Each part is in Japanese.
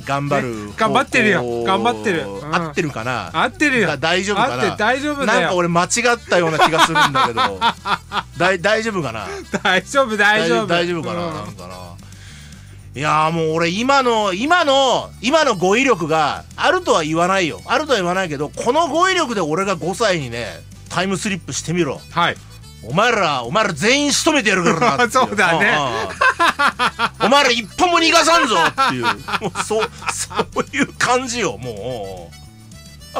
頑張る、 頑張ってるよ、頑張ってる、 合ってるかな、 合ってるよ、 大丈夫かな、 大丈夫だよ。 なんか俺間違ったような気がするんだけど大丈夫かな、 大丈夫大丈夫大丈夫かな、なんかな。いやもう俺今の語彙力があるとは言わないよ、あるとは言わないけど、この語彙力で俺が5歳にねタイムスリップしてみろ。 はい。 お前ら全員仕留めてやるからなってそうだね。 お前ら一歩も逃がさんぞっていう、もうそういう感じよ、もう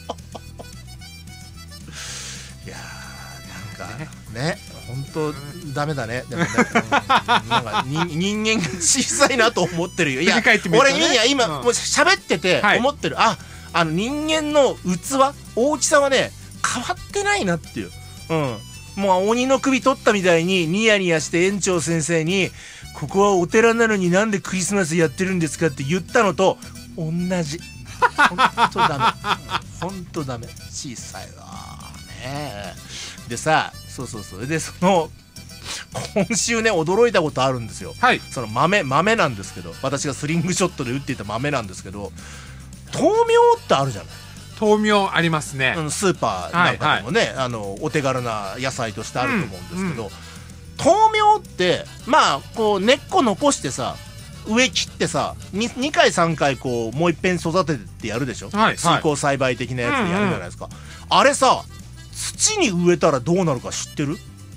いやーなんかね、本当ダメだね。でもね、なんか人間が小さいなと思ってるよ。いや、俺今もう喋ってて思ってる、人間の器、大きさはね変わってないなっていう。もう鬼の首取ったみたいにニヤニヤして園長先生に「ここはお寺なのになんでクリスマスやってるんですか?」って言ったのと同じ。ほんとダメ、ほんとダメ、小さいわね。でさ、そうで今週ね驚いたことあるんですよ。 はい。 その豆なんですけど、私がスリングショットで打っていた豆なんですけど、豆苗ってあるじゃない。 豆苗ありますね。 スーパーなんかでもね、お手軽な野菜としてあると思うんですけど、豆苗ってまあこう根っこ残してさ、上切ってさ 2回3回こうもう一遍育ててやるでしょ、水耕栽培的なやつでやるじゃないですか、あれさ土に植えたらどうなるか知ってる？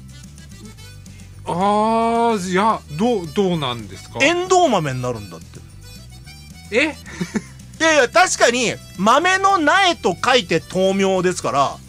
いや、どうなんですか？ エンドウ豆になるんだって。いや確かに豆の苗と書いて豆苗ですから、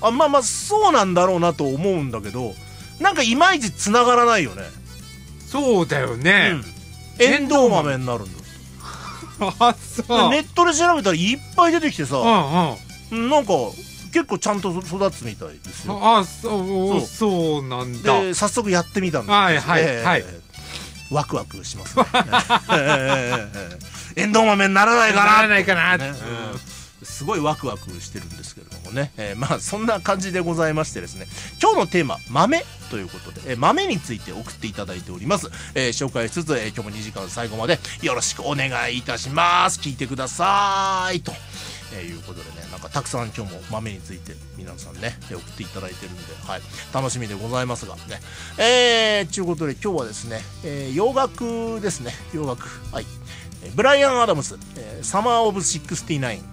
まあそうなんだろうなと思うんだけど、なんかいまいちつながらないよね。 そうだよね、 エンドウ豆になるんだそう。 ネットで調べたらいっぱい出てきてさ、なんか結構ちゃんと育つみたいですよ。 そうなんだ。 で早速やってみたんですワクワクしますねエンドウ豆にならないかなってすごいワクワクしてるんですけれどもね、まあそんな感じでございましてですね、今日のテーマ豆ということで、豆について送っていただいております。紹介しつつ、今日も2時間最後までよろしくお願いいたします。聞いてくださいということでね、なんかたくさん今日も豆について皆さんね送っていただいてるんで、楽しみでございますがね、ということで今日はですね、洋楽ですね、洋楽、ブライアン・アダムス、サマー・オブ・69